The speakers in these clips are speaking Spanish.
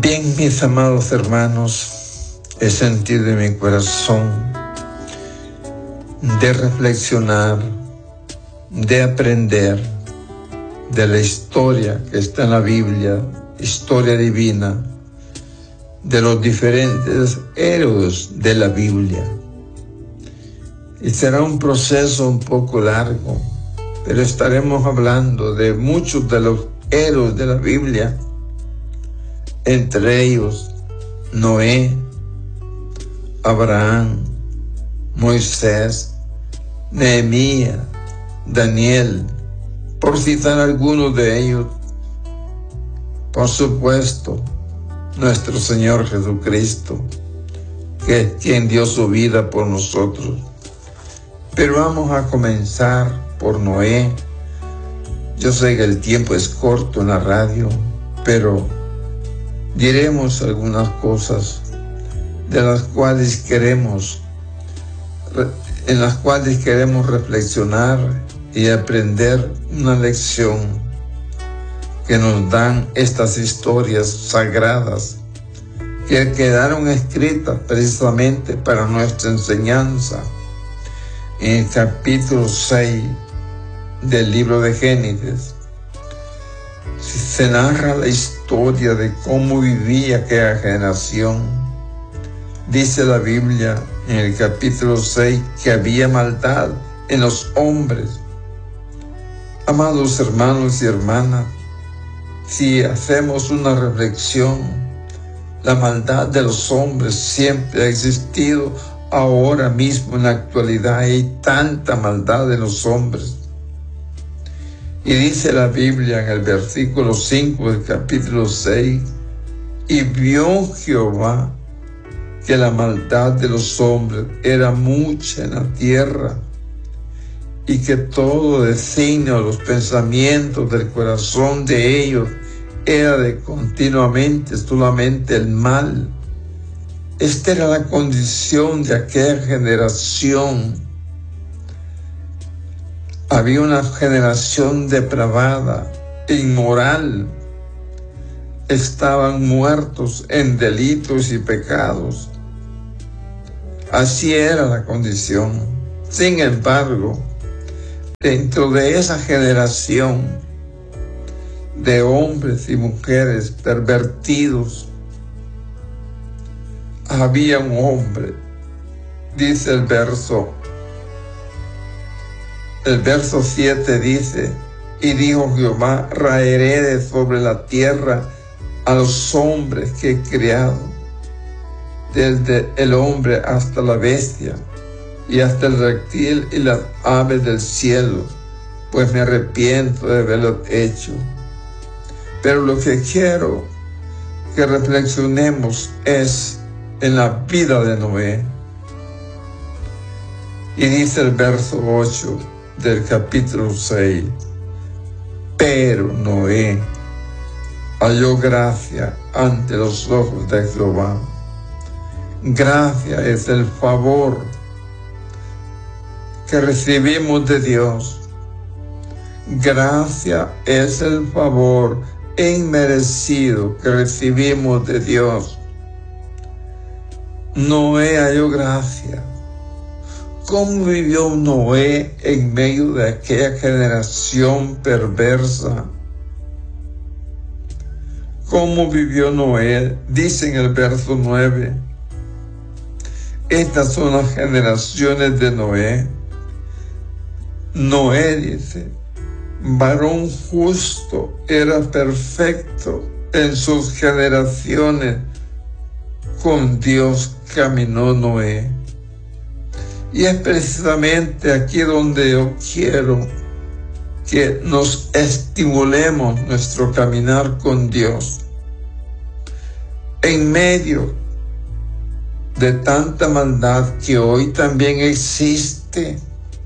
Bien, mis amados hermanos, he sentido en mi corazón de reflexionar, de aprender de la historia que está en la Biblia, historia divina, de los diferentes héroes de la Biblia. Y será un proceso un poco largo, pero estaremos hablando de muchos de los héroes de la Biblia, entre ellos Noé, Abraham, Moisés, Nehemías, Daniel, por citar algunos de ellos. Por supuesto, nuestro Señor Jesucristo, que es quien dio su vida por nosotros. Pero vamos a comenzar por Noé. Yo sé que el tiempo es corto en la radio, pero diremos algunas cosas en las cuales queremos reflexionar y aprender una lección que nos dan estas historias sagradas que quedaron escritas precisamente para nuestra enseñanza. En el capítulo 6 del libro de Génesis se narra la historia de cómo vivía aquella generación. Dice la Biblia en el capítulo 6 que había maldad en los hombres. Amados hermanos y hermanas, si hacemos una reflexión, la maldad de los hombres siempre ha existido. Ahora mismo en la actualidad hay tanta maldad de los hombres. Y dice la Biblia en el versículo 5 del capítulo 6, y vio Jehová que la maldad de los hombres era mucha en la tierra, y que todo designio, los pensamientos del corazón de ellos era de continuamente solamente el mal. Esta era la condición de aquella generación. Había una generación depravada, inmoral. Estaban muertos en delitos y pecados. Así era la condición. Sin embargo, dentro de esa generación de hombres y mujeres pervertidos, había un hombre, dice el verso 7 dice, y dijo Jehová, raeré de sobre la tierra a los hombres que he criado, desde el hombre hasta la bestia, y hasta el reptil y las aves del cielo, pues me arrepiento de haberlo hecho. Pero lo que quiero que reflexionemos es en la vida de Noé. Y dice el verso 8 del capítulo 6, pero Noé halló gracia ante los ojos de Jehová. Gracia es el favor que recibimos de Dios. Gracia es el favor inmerecido que recibimos de Dios. Noé halló gracia. ¿Cómo vivió Noé en medio de aquella generación perversa? ¿Cómo vivió Noé? Dice en el verso 9, estas son las generaciones de Noé. Noé, dice, varón justo, era perfecto en sus generaciones. Con Dios caminó Noé. Y es precisamente aquí donde yo quiero que nos estimulemos nuestro caminar con Dios. En medio de tanta maldad que hoy también existe,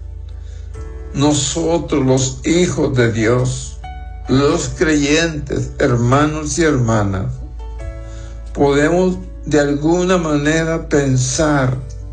nosotros los hijos de Dios, los creyentes, hermanos y hermanas, podemos de alguna manera pensar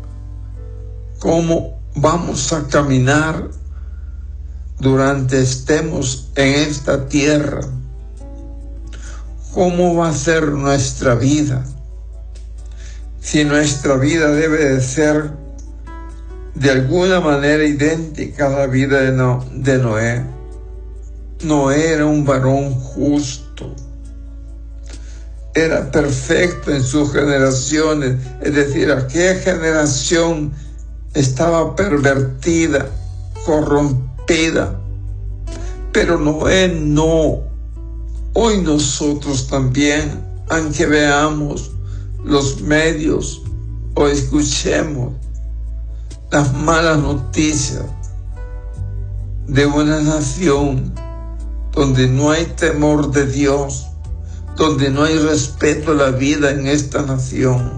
cómo vamos a caminar durante estemos en esta tierra. ¿cómo va a ser nuestra vida? Si nuestra vida debe de ser de alguna manera idéntica a la vida de Noé. Noé era un varón justo. Era perfecto en sus generaciones. Es decir, aquella generación estaba pervertida, corrompida. Pero Noé no. Hoy nosotros también, aunque veamos los medios o escuchemos las malas noticias de una nación donde no hay temor de Dios, donde no hay respeto a la vida en esta nación.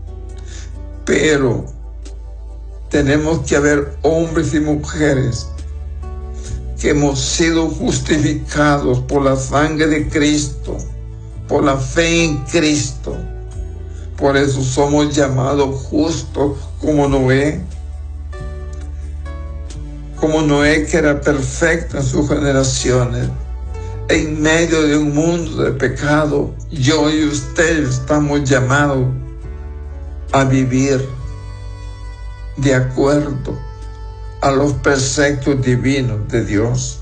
Pero tenemos que haber hombres y mujeres que hemos sido justificados por la sangre de Cristo, por la fe en Cristo. Por eso somos llamados justos como Noé. Como Noé, que era perfecto en sus generaciones. En medio de un mundo de pecado, yo y usted estamos llamados a vivir de acuerdo a los preceptos divinos de Dios.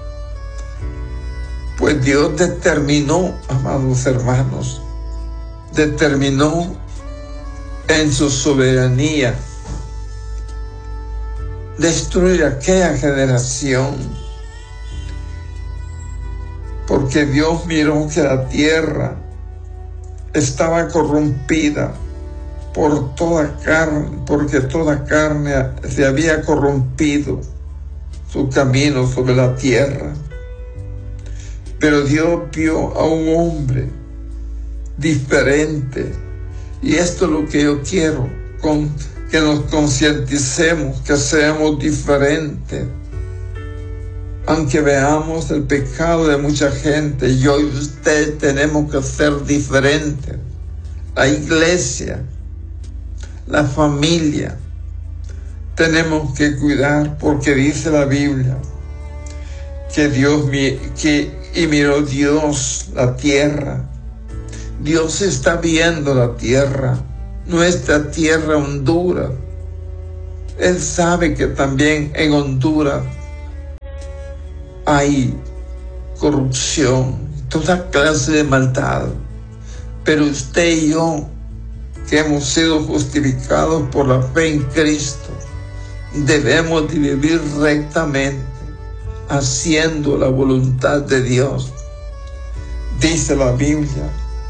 Pues Dios determinó, amados hermanos, determinó en su soberanía destruir aquella generación, porque Dios miró que la tierra estaba corrompida por toda carne, porque toda carne se había corrompido su camino sobre la tierra. Pero Dios vio a un hombre diferente, y esto es lo que yo quiero, que nos concienticemos, que seamos diferentes. Aunque veamos el pecado de mucha gente, yo y usted tenemos que ser diferentes. La iglesia, la familia, tenemos que cuidar, porque dice la Biblia que miró Dios la tierra. Dios está viendo la tierra, nuestra tierra Honduras. Él sabe que también en Honduras hay corrupción, toda clase de maldad. Pero usted y yo, que hemos sido justificados por la fe en Cristo, debemos de vivir rectamente, haciendo la voluntad de Dios. Dice la Biblia,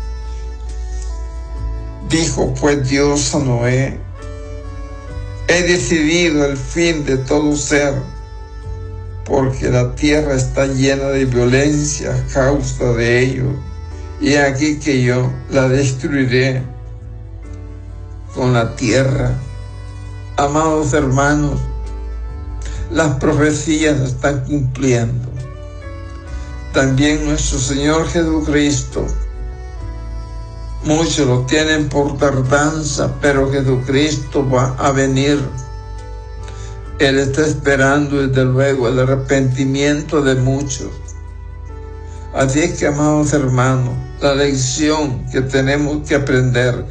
dijo pues Dios a Noé: he decidido el fin de todo ser, porque la tierra está llena de violencia a causa de ello, y aquí que yo la destruiré con la tierra. Amados hermanos, las profecías se están cumpliendo. También nuestro Señor Jesucristo, muchos lo tienen por tardanza, pero Jesucristo va a venir. Él está esperando desde luego el arrepentimiento de muchos. Así es que, amados hermanos, la lección que tenemos que aprender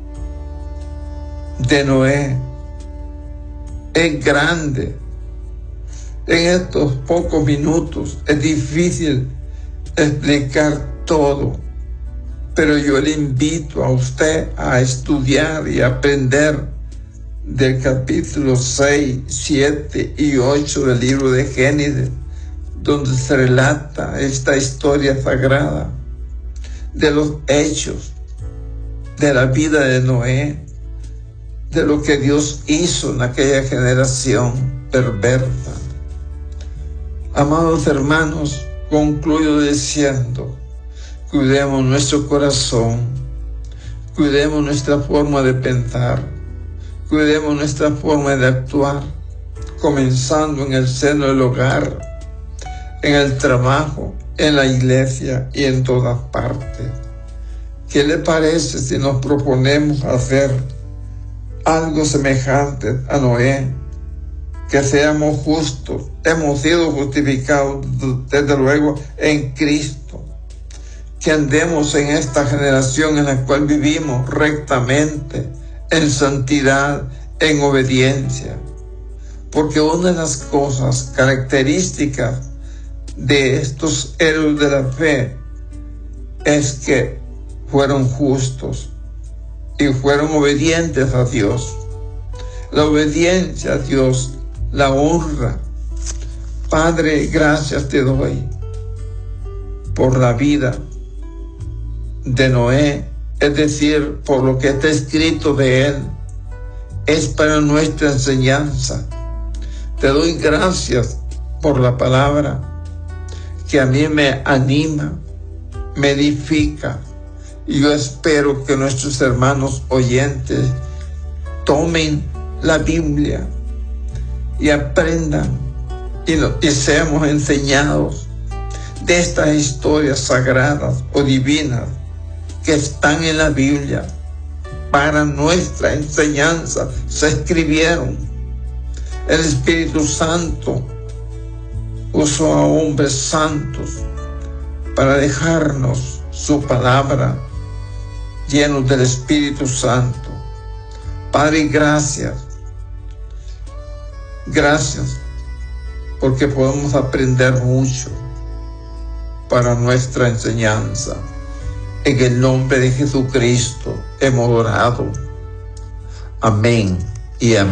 de Noé es grande. En estos pocos minutos es difícil explicar todo, pero yo le invito a usted a estudiar y aprender del capítulo 6, 7 y 8 del libro de Génesis, donde se relata esta historia sagrada de los hechos de la vida de Noé, de lo que Dios hizo en aquella generación perversa. Amados hermanos, concluyo diciendo: cuidemos nuestro corazón, cuidemos nuestra forma de pensar, cuidemos nuestra forma de actuar, comenzando en el seno del hogar, en el trabajo, en la iglesia y en todas partes. ¿Qué le parece si nos proponemos hacer algo semejante a Noé? Que seamos justos. Hemos sido justificados desde luego en Cristo. que andemos en esta generación en la cual vivimos rectamente, en santidad, en obediencia. Porque una de las cosas características de estos héroes de la fe es que fueron justos y fueron obedientes a Dios. La obediencia a Dios, la honra. Padre, gracias te doy por la vida de Noé, es decir, por lo que está escrito de él. Es para nuestra enseñanza. Te doy gracias por la palabra que a mí me anima, me edifica. Y yo espero que nuestros hermanos oyentes tomen la Biblia y aprendan y seamos enseñados de estas historias sagradas o divinas que están en la Biblia. Para nuestra enseñanza se escribieron. El Espíritu Santo usó a hombres santos para dejarnos su palabra, llenos del Espíritu Santo. Padre, gracias. Gracias porque podemos aprender mucho para nuestra enseñanza. En el nombre de Jesucristo hemos orado. Amén y amén.